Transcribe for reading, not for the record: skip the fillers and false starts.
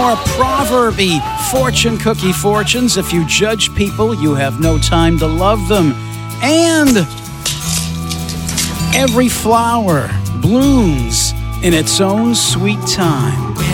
more proverby fortune cookie fortunes. If you judge people, you have no time to love them. And every flower blooms in its own sweet time.